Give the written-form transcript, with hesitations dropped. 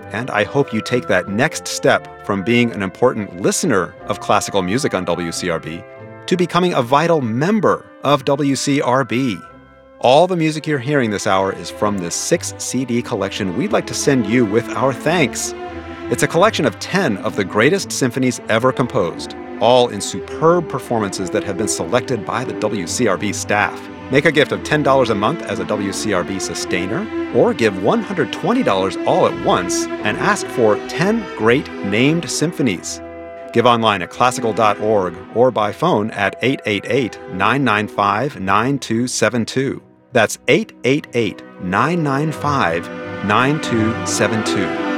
And I hope you take that next step from being an important listener of classical music on WCRB to becoming a vital member of WCRB. All the music you're hearing this hour is from this 6-CD collection we'd like to send you with our thanks. It's a collection of 10 of the greatest symphonies ever composed, all in superb performances that have been selected by the WCRB staff. Make a gift of $10 a month as a WCRB sustainer, or give $120 all at once and ask for 10 great named symphonies. Give online at classical.org or by phone at 888-995-9272. That's 888-995-9272.